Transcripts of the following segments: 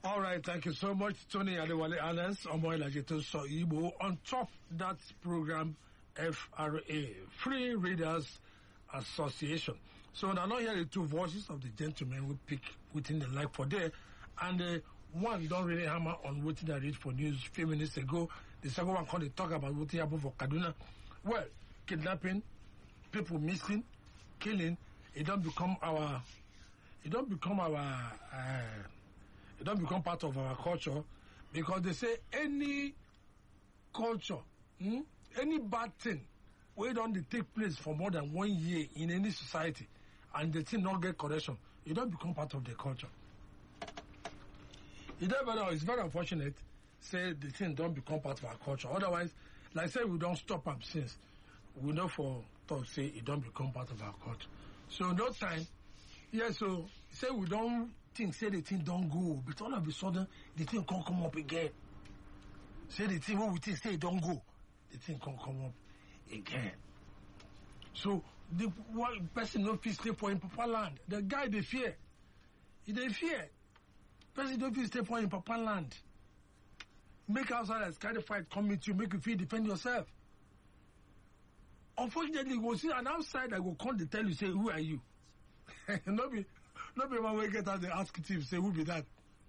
All right, thank you so much, Tony Adewale Ernest, Omoyelajeto So Igbo. On top that program, FRA, Free Readers Association. So now not hear the two voices of the gentlemen we pick within the life for there, and one don't really hammer on what I read for news a few minutes ago. The second one called to talk about what happened for Kaduna. Well, kidnapping, people missing, killing. It don't become part of our culture, because they say any culture, any bad thing, we don't take place for more than 1 year in any society, and the thing not get correction, it don't become part of the culture. It's very unfortunate, say the thing don't become part of our culture. Otherwise, like say we don't stop them since, we know for talk say it don't become part of our culture. So no time, so say we don't think say the thing don't go, but all of a sudden the thing can't come up again. Say the thing what we think say it don't go, the thing can't come up again. So the one person no fit stay for in Papa land. The guy they fear. They fear. Person don't fit stay for in Papa land. Make outsiders carry fight come with you, make you feel defend yourself. Unfortunately, you go see an outsider go come to tell you, say, who are you? Not be man will get out they ask thief, say, who be that?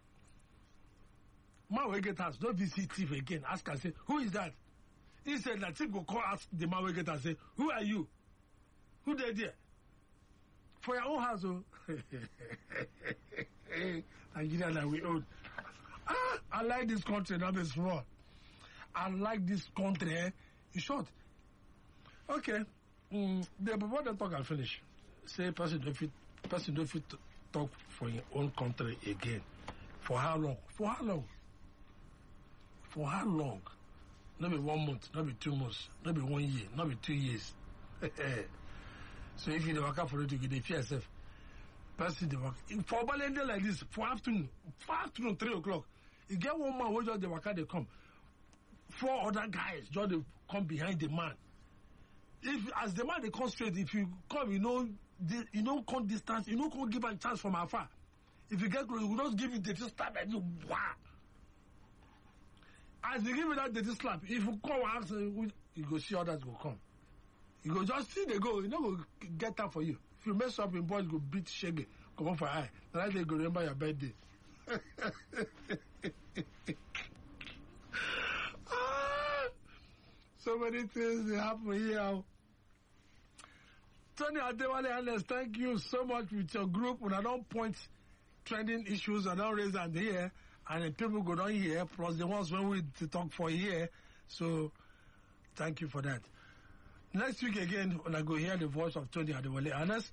Man will get us, don't visit thief again, ask and say, who is that? He said that thief go call, ask the man will get us, say, who are you? Who they there? For your own house, oh. Nigeria that we own. I like this country, not this small. I like this country, in short. Okay. Before they talk and finish, say person don't fit talk for your own country again. For how long? For how long? For how long? Not be 1 month, not be 2 months, not be 1 year, not be 2 years. So if you work out for it, you get fear yourself. Person they work for Balende like this for afternoon 3 o'clock. You get one man who just the worker they come. 4 other guys just they come behind the man. If as the man they come straight, if you come, you know come distance, you know come give a chance from afar. If you get close, you will just give it the slap and you wow. As you give it that dirty slap, if you come and ask, you go see others go come. You go just see they go, you know go get up for you. If you mess up in boys go beat shaggy, come on for eye. Then they go remember your birthday. So many things they happen here. Tony Adewale Ernest, thank you so much with your group. When I don't point trending issues, I don't raise them here, and then people go down here, plus the ones when we to talk for here. So thank you for that. Next week again, when I go hear the voice of Tony Adewale Ernest,